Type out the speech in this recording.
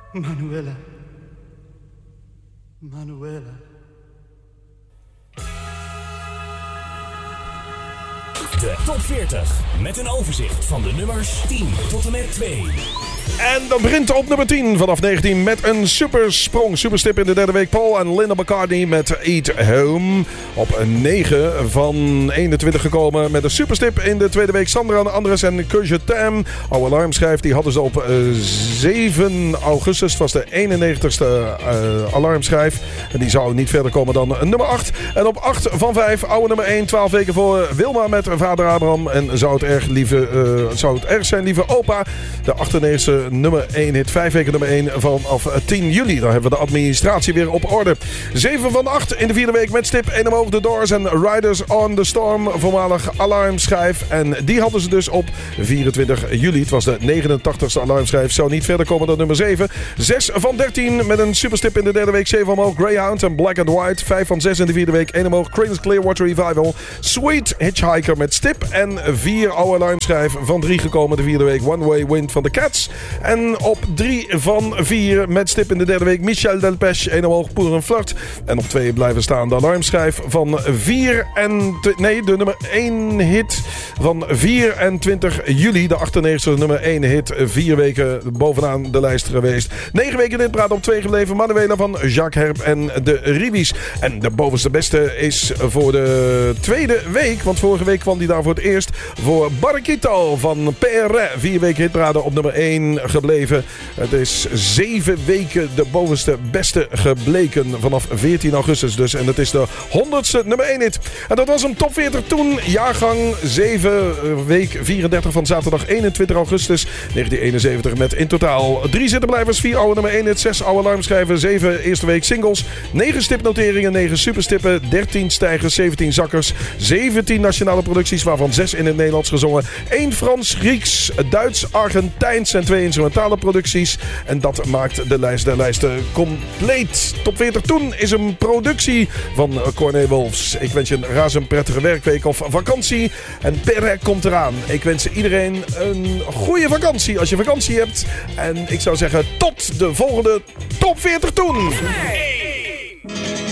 Manuela. Manuela. De top 40 met een overzicht van de nummers 10 tot en met 2. En dan begint op nummer 10 vanaf 19 met een supersprong. Superstip in de derde week. Paul en Linda McCartney met Eat Home. Op 9 van 21 gekomen met een superstip in de tweede week. Sandra Andres en Que Je T'aime. Oude alarmschijf, die hadden ze op 7 augustus. Het was de 91ste alarmschijf. En die zou niet verder komen dan nummer 8. En op 8 van 5, oude nummer 1, 12 weken voor Wilma met Vader Abraham. En zou het erg zijn, lieve opa. De 98ste nummer 1 hit. 5 weken nummer 1 vanaf 10 juli. Dan hebben we de administratie weer op orde. 7 van 8 in de vierde week met stip 1 omhoog. The Doors en Riders on the Storm. Voormalig alarmschijf. En die hadden ze dus op 24 juli. Het was de 89ste alarmschijf. Zou niet verder komen dan nummer 7. 6 van 13 met een superstip in de derde week. 7 omhoog. Greyhound en Black and White. 5 van 6 in de vierde week. 1 omhoog. Creedence Clearwater Revival. Sweet Hitchhiker met stip. En 4 oude alarmschijf van 3 gekomen de vierde week. One Way Wind van The Cats. En op 3 van 4 met stip in de derde week Michel Delpech, 1 omhoog, Pour un Flirt. En op 2 blijven staan de alarmschijf van 4 en... Nee, de nummer 1 hit van 24 juli. De 98e nummer 1 hit. 4 weken bovenaan de lijst geweest. 9 weken dit praat op 2 gebleven. Manuela van Jacques Herp en de Rivies. En de bovenste beste is voor de tweede week. Want vorige week kwam die daar voor het eerst. Voor Barquito van PR. 4 weken hitparade op nummer 1 gebleven. Het is 7 weken de bovenste beste gebleken. Vanaf 14 augustus dus. En het is de 100ste nummer 1 hit. En dat was een top 40 toen. Jaargang 7 week 34 van zaterdag 21 augustus 1971. Met in totaal 3 zittenblijvers, 4 oude nummer 1 hit, 6 oude alarmschijven, 7 eerste week singles, 9 stipnoteringen, 9 superstippen, 13 stijgers, 17 zakkers, 17 nationale producties, waarvan 6 in het Nederlands gezongen, 1 Frans, Grieks, Duits, Argentijns en 2 instrumentale producties. En dat maakt de lijst der lijsten compleet. Top 40 toen is een productie van Corné Wolfs. Ik wens je een razend prettige werkweek of vakantie. En Perret komt eraan. Ik wens iedereen een goede vakantie als je vakantie hebt. En ik zou zeggen tot de volgende Top 40 toen.